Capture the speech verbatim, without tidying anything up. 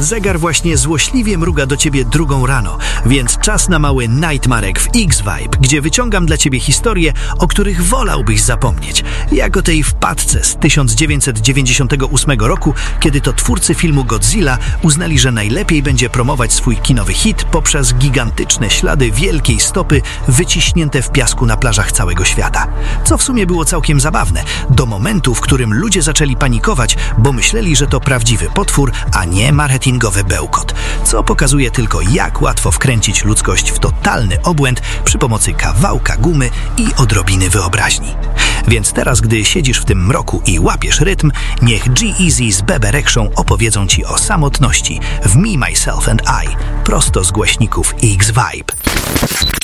Zegar właśnie złośliwie mruga do ciebie drugą rano, więc czas na mały Nightmarek w X-Vibe, gdzie wyciągam dla ciebie historie, o których wolałbyś zapomnieć. Jak o tej wpadce z tysiąc dziewięćset dziewięćdziesiątego ósmego roku, kiedy to twórcy filmu Godzilla uznali, że najlepiej będzie promować swój kinowy hit poprzez gigantyczne ślady wielkiej stopy wyciśnięte w piasku na plażach całego świata. Co w sumie było całkiem zabawne, do momentu, w którym ludzie zaczęli panikować, bo myśleli, że to prawdziwy potwór, a nie marketingowy bełkot. Co pokazuje tylko, jak łatwo wkręcić ludzkość w totalny obłęd przy pomocy kawałka gumy i odrobiny wyobraźni. Więc teraz, gdy siedzisz w tym mroku i łapiesz rytm, niech G-Eazy z Bebe Rexhą opowiedzą ci o samotności w Me, Myself and I, prosto z głośników X-Vibe.